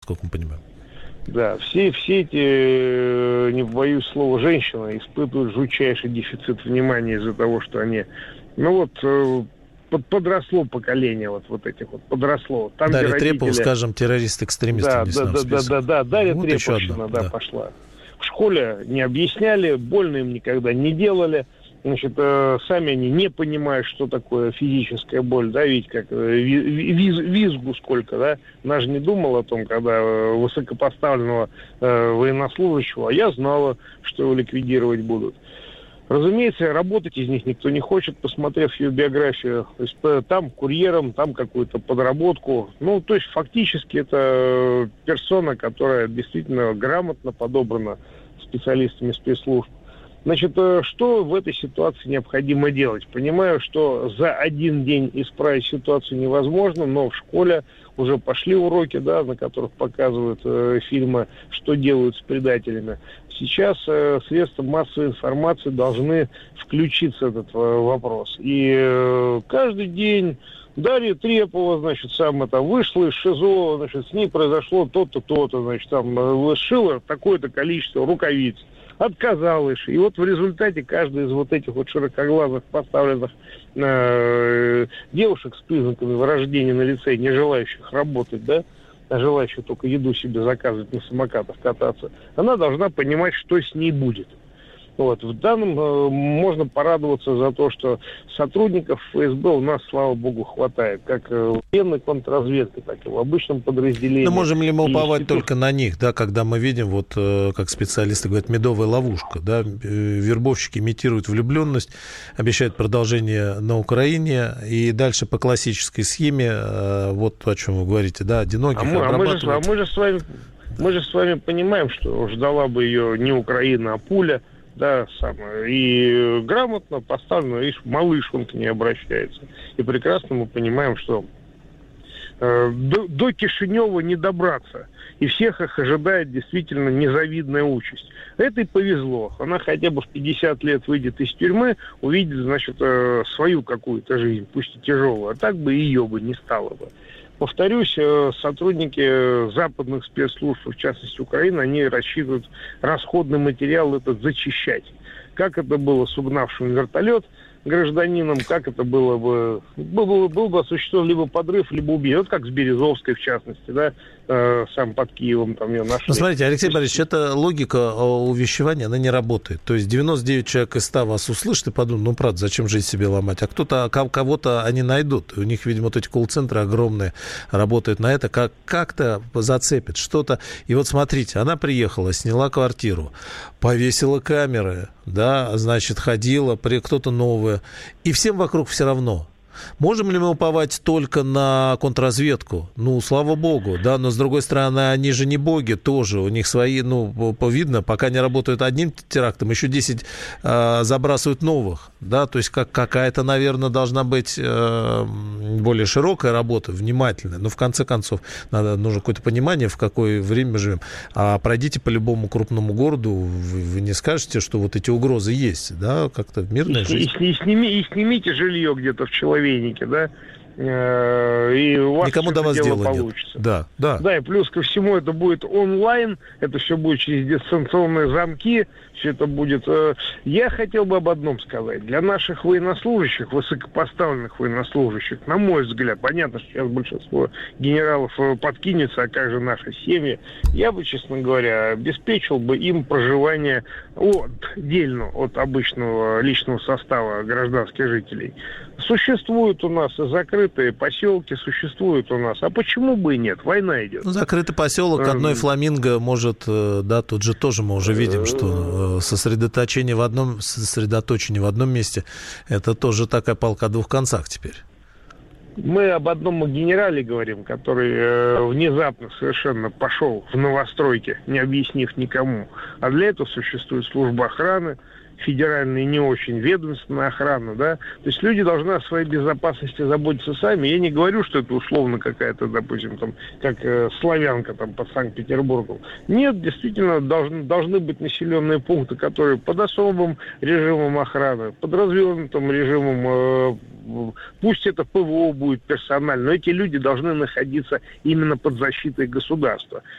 насколько мы понимаем. Да, все эти, не боюсь слова, женщины испытывают жутчайший дефицит внимания из-за того, что они, подросло поколение вот этих вот, подросло. Там, Дарья родители... Трепова, скажем, террорист-экстремист. Да, Дарья вот Треповщина, пошла. В школе не объясняли, больно им никогда не делали. Значит, сами они не понимают, что такое физическая боль, да, ведь как визгу сколько, да. Она же не думала о том, когда высокопоставленного военнослужащего, а я знала, что его ликвидировать будут. Разумеется, работать из них никто не хочет, посмотрев ее биографию. То есть там курьером, там какую-то подработку. Ну, то есть фактически это персона, которая действительно грамотно подобрана специалистами спецслужб. Значит, что в этой ситуации необходимо делать? Понимаю, что за один день исправить ситуацию невозможно, но в школе уже пошли уроки, да, на которых показывают фильмы, что делают с предателями. Сейчас средства массовой информации должны включиться в этот вопрос. И каждый день Дарья Трепова, значит, вышла из ШИЗО, значит, с ней произошло то-то, то-то, значит, сшила такое-то количество рукавиц. Отказалась. И вот в результате каждый из вот этих вот широкоглазых поставленных девушек с признаками вырождения на лице, не желающих работать, да, а желающих только еду себе заказывать, на самокатах кататься, она должна понимать, что с ней будет. Вот. В данном можно порадоваться за то, что сотрудников ФСБ у нас, слава богу, хватает. Как в военной контрразведке, так и в обычном подразделении. Но можем ли мы уповать только на них, да, когда мы видим, вот как специалисты говорят, медовая ловушка, да, вербовщики имитируют влюбленность, обещают продолжение на Украине, и дальше по классической схеме, вот о чем вы говорите, да, одиноких обрабатывают. Мы же с вами понимаем, что ждала бы ее не Украина, а пуля. Да, и грамотно поставлено, видишь, малыш, он к ней обращается. И прекрасно мы понимаем, что до Кишинева не добраться. И всех их ожидает действительно незавидная участь. Это и повезло. Она хотя бы в 50 лет выйдет из тюрьмы, увидит, значит, свою какую-то жизнь, пусть и тяжелую. А так бы ее бы не стало бы. Повторюсь, сотрудники западных спецслужб, в частности Украины, они рассчитывают расходный материал этот зачищать. Как это было с угнавшим вертолет гражданином, как это был бы осуществлен либо подрыв, либо убийство. Вот как с Березовской, в частности, да, сам под Киевом там ее нашли. Ну, смотрите, Алексей Борисович, эта логика увещевания, она не работает. То есть 99 человек из 100 вас услышат и подумают, ну, правда, зачем жизнь себе ломать? А кого-то они найдут. У них, видимо, вот эти колл-центры огромные работают на это, как-то зацепят что-то. И вот смотрите, она приехала, сняла квартиру, повесила камеры, да, значит, ходила, кто-то новое. И всем вокруг все равно. Можем ли мы уповать только на контрразведку? Ну, слава богу, да, но с другой стороны, они же не боги тоже, у них свои, ну, видно, пока не работают одним терактом, еще 10 забрасывают новых, да, то есть какая-то, наверное, должна быть более широкая работа, внимательная, но в конце концов нужно какое-то понимание, в какое время мы живем. А пройдите по любому крупному городу, вы не скажете, что вот эти угрозы есть, да, как-то в мирной жизни. И снимите жилье где-то в Человейнике, да, и у вас никому до вас дела получится. Нет. Да, и плюс ко всему это будет онлайн, это все будет через дистанционные замки, все это будет... Я хотел бы об одном сказать. Для наших военнослужащих, высокопоставленных военнослужащих, на мой взгляд, понятно, что сейчас большинство генералов подкинется, а как же наши семьи, я бы, честно говоря, обеспечил бы им проживание отдельно от обычного личного состава гражданских жителей. Существуют у нас и закрытые поселки, существуют у нас. А почему бы и нет? Война идет. Ну, закрытый поселок, одной фламинго может, да, тут же тоже мы уже видим, что сосредоточение в одном месте, это тоже такая палка о двух концах теперь. Мы об одном генерале говорим, который внезапно совершенно пошел в новостройки, не объяснив никому. А для этого существует служба охраны, федеральная не очень ведомственная охрана, да, то есть люди должны о своей безопасности заботиться сами. Я не говорю, что это условно какая-то, допустим, там, как Славянка там под Санкт-Петербургом. Нет, действительно должны быть населенные пункты, которые под особым режимом охраны, под развернутым режимом, пусть это ПВО будет персонально, но эти люди должны находиться именно под защитой государства.